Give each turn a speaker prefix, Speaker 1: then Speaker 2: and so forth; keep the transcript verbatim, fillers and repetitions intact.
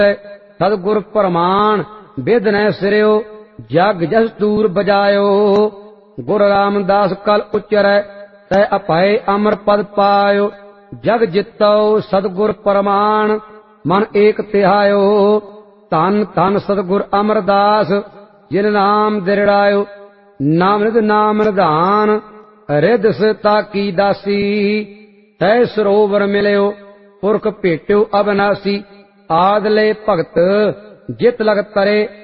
Speaker 1: सतगुर प्रमाण बिद न सिरियो जग जस दूर बजायो। गुर रामदास कल उचरै तै अपाए अमर पद पायो। जग जितो सतगुर प्रमाण मन एक तिहायो। धन धन सतगुर अमरदास जिन नाम दिरड़ायो। नाम निध नाम निधान रिद सिता की दासी। तै सरोवर मिलियो पुरख भेट्यो अविनासी। आदले भगत जित लग तरे